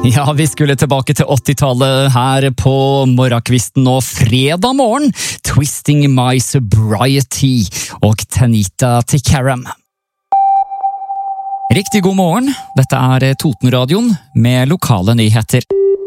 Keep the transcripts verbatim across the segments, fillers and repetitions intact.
Ja, vi skulle tilbake til åttitallet her på morgenkvisten og fredag morgen. Twisting My Sobriety og Tanita Tikaram. Riktig god morgen, dette er Totenradioen med lokale nyheter.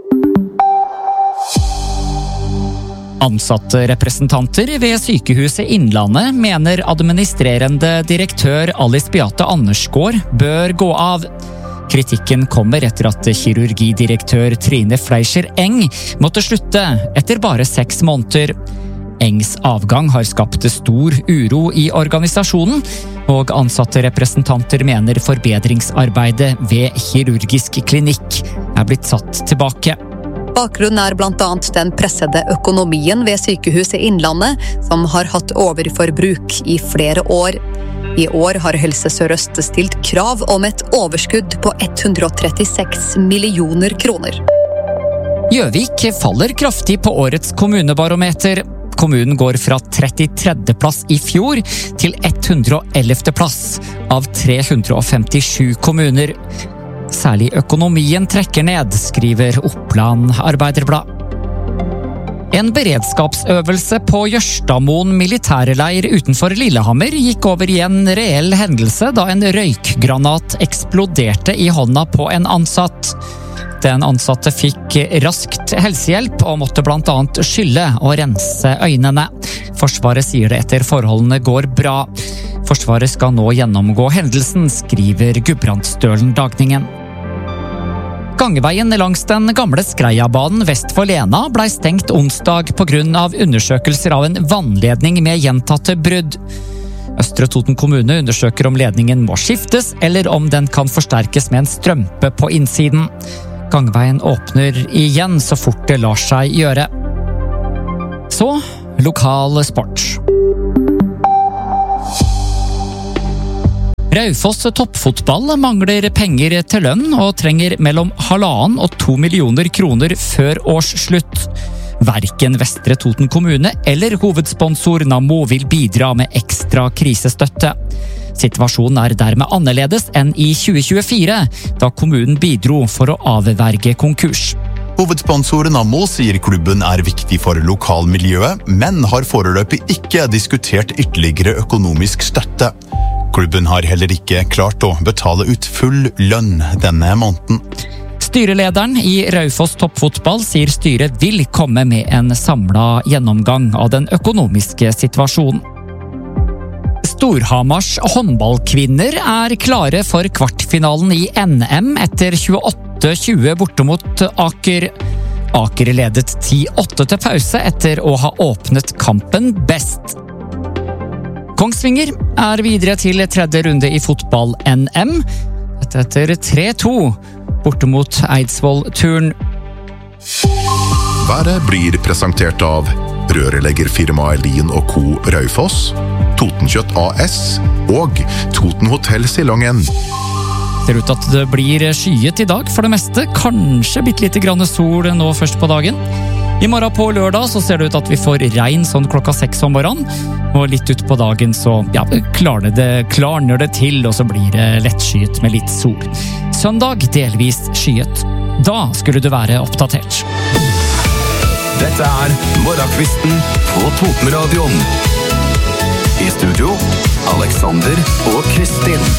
Ansatte representanter ved sykehuset Innlandet mener administrerende direktør Alice Beate Andersgaard bør gå av. Kritikken kommer etter at kirurgidirektør Trine Fleischer Eng måtte slutte etter bare seks måneder. Engs avgang har skapt stor uro i organisasjonen, og ansatte representanter mener forbedringsarbeidet ved kirurgisk klinikk er blitt satt tilbake. Bakgrunnen er blant annet den pressede økonomien ved sykehuset Innlandet, som har hatt overforbruk i flere år. I år har Helse Sør-Øst stilt krav om et overskudd på hundre og trettiseks millioner kroner. Gjøvik faller kraftig på årets kommunebarometer. Kommunen går fra trettitredje plass i fjor til hundre og ellevte plass av tre hundre og femtisju kommuner. Særlig økonomien trekker ned, skriver Oppland Arbeiderblad. En beredskapsøvelse på Jørstadmoen militærleir utenfor Lillehammer gikk over i en reell hendelse da en røykgranat eksploderte i hånda på en ansatt. Den ansatte fikk raskt helsehjelp og måtte blant annet skylle og rense øynene. Forsvaret sier det etter forholdene går bra. Forsvaret skal nå gjennomgå hendelsen, skriver Gudbrandsdølen Dagningen. Gangveien langs den gamle Skreiabanen vest for Lena ble stengt onsdag på grunn av undersøkelser av en vannledning med gjentatte brudd. Østre Toten kommune undersøker om ledningen må skiftes, eller om den kan forsterkes med en strømpe på innsiden. Gangveien åpner igjen så fort det lar seg gjøre. Så, lokal sport. Raufoss toppfotball mangler penger til lønn og trenger mellom halvannen og to millioner kroner før årsslutt. Verken Vestre Toten kommune eller hovedsponsor Nammo vil bidra med ekstra krisestøtte. Situasjonen er dermed annerledes enn i tjue tjuefire, da kommunen bidro for å avverge konkurs. Hovedsponsor Nammo sier klubben er viktig for lokalmiljøet, men har foreløpig ikke diskutert ytterligere økonomisk støtte. Klubben har heller ikke klart å betale ut full lønn denne måneden. Styrelederen i Raufoss toppfotball sier styret vil komme med en samlet gjennomgang av den økonomiske situasjonen. Storhamars håndballkvinner er klare for kvartfinalen i N M etter tjueåtte tjue borte mot Aker. Aker ledet ti åtte til pause etter å ha åpnet kampen best. Kongsvinger er videre til tredje runde i fotball-N M, etter tre to borte mot Eidsvoll-turen. Været blir presentert av rørleggerfirmaet Lien og Co. Raufoss, Totenkjøtt A S og Toten Hotel Silongen. Ser ut at det blir skyet i dag for det meste, kanskje bitte lite grann sol nå først på dagen. I morgen på lørdag så ser det ut at vi får regn sånn klokka seks om morgenen, og litt ut på dagen så ja, klarner det, klarner det til, og så blir det lettskyet med litt sol. Søndag delvis skyet. Da skulle du være oppdatert. Dette er morgenkvisten på Totenradioen. I studio, Alexander og Kristin.